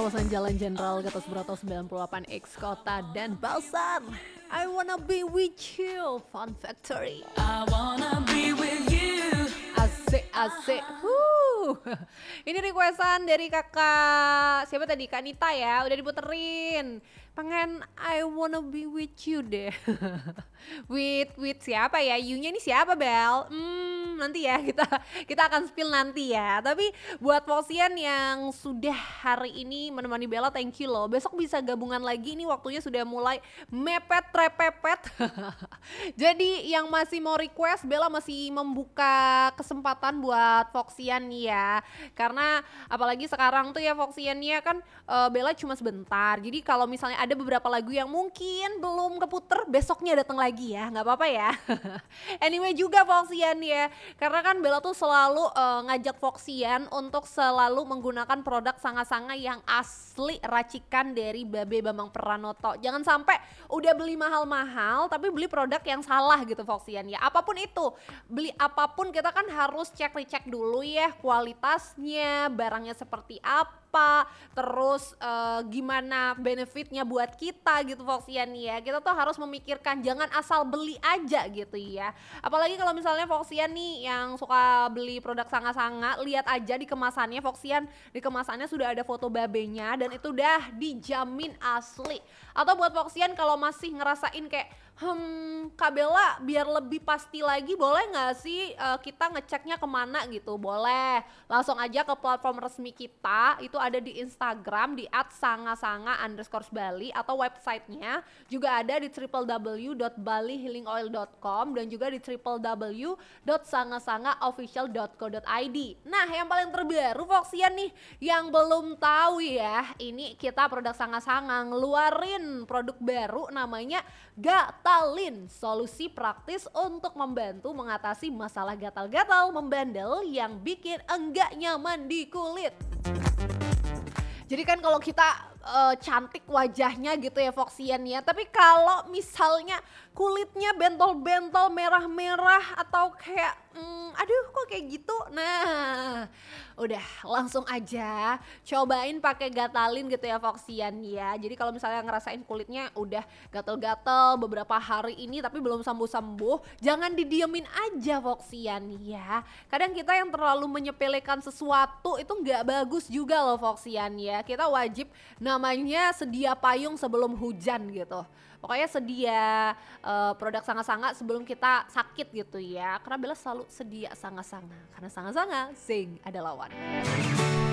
kawasan Jalan Jenderal Gatot Subroto 98X Kota Denpasar. I wanna be with you, Fun Factory. I wanna be with you. Asik, asik. Ini requestan dari kakak, siapa tadi? Kak Nita ya, udah diputerin. Pengen I wanna be with you deh. with siapa ya? You-nya ini siapa, Bel? Nanti ya kita akan spill nanti ya. Tapi buat Volsian yang sudah hari ini menemani Bella, thank you loh. Besok bisa gabungan lagi, nih waktunya sudah mulai mepet trepepet. Jadi yang masih mau request, Bella masih membuka kesempatan buat Voxian nih ya. Karena apalagi sekarang tuh ya Voxiannya kan Bella cuma sebentar. Jadi kalau misalnya ada beberapa lagu yang mungkin belum keputer, besoknya datang lagi ya, nggak apa-apa ya. Anyway juga Voxian ya, karena kan Bella tuh selalu ngajak Voxian untuk selalu menggunakan produk Sanga-Sanga yang asli racikan dari Babe Bambang Pranoto. Jangan sampai udah beli mahal-mahal tapi beli produk yang salah gitu Voxian ya. Apapun itu, beli apapun kita kan harus cek-recek dulu ya kualitasnya, barangnya seperti apa, terus gimana benefitnya buat kita gitu Voxian ya. Kita tuh harus memikirkan, jangan asal beli aja gitu ya. Apalagi kalau misalnya Voxian nih yang suka beli produk Sanga-Sanga, lihat aja di kemasannya Voxian, di kemasannya sudah ada foto babenya dan itu udah dijamin asli. Atau buat Voxian kalau masih ngerasain kayak Kak Bella biar lebih pasti lagi boleh gak sih kita ngeceknya kemana gitu? Boleh, langsung aja ke platform resmi kita, itu ada di Instagram di @sangasanga_bali atau websitenya juga ada di www.balihealingoil.com dan juga di www.sangasangaofficial.co.id. Nah yang paling terbaru Voxian nih yang belum tahu ya, ini kita produk Sanga-Sanga ngeluarin produk baru namanya Gatalin, solusi praktis untuk membantu mengatasi masalah gatal-gatal membandel yang bikin enggak nyaman di kulit. Jadi kan kalau kita cantik wajahnya gitu ya Voxian ya, tapi kalau misalnya kulitnya bentol-bentol merah-merah atau kayak aduh kok kayak gitu, nah udah langsung aja cobain pakai Gatalin gitu ya Voxian ya. Jadi kalau misalnya ngerasain kulitnya udah gatel-gatel beberapa hari ini tapi belum sembuh-sembuh, jangan didiemin aja Voxian ya. Kadang kita yang terlalu menyepelekan sesuatu itu nggak bagus juga loh Voxian ya. Kita wajib namanya sedia payung sebelum hujan gitu. Pokoknya sedia produk Sanga-Sanga sebelum kita sakit gitu ya. Karena Bella selalu sedia Sanga-Sanga. Karena Sanga-Sanga, sing ada lawan.